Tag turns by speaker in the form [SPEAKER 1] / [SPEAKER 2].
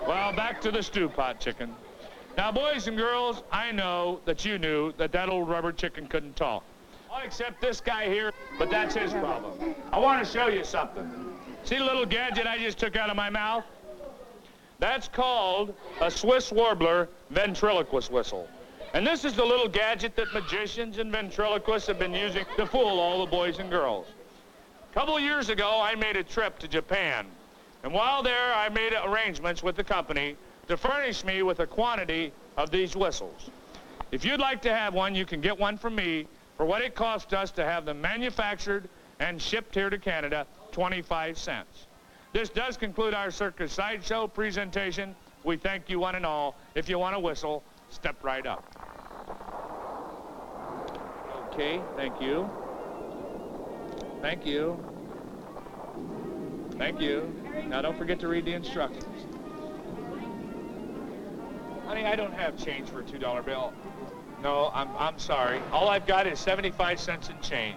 [SPEAKER 1] Well, back to the stew pot chicken. Now, boys and girls, I know that you knew that that old rubber chicken couldn't talk. All except this guy here, but that's his problem. I want to show you something. See the little gadget I just took out of my mouth? That's called a Swiss Warbler ventriloquist whistle. And this is the little gadget that magicians and ventriloquists have been using to fool all the boys and girls. A couple of years ago, I made a trip to Japan. And while there, I made arrangements with the company to furnish me with a quantity of these whistles. If you'd like to have one, you can get one from me for what it cost us to have them manufactured and shipped here to Canada, 25 cents. This does conclude our Circus Sideshow presentation. We thank you one and all. If you want to whistle, step right up. Okay, thank you. Thank you. Thank you. Now don't forget to read the instructions. Honey, I don't have change for a $2 bill. No, I'm sorry. All I've got is 75 cents in change.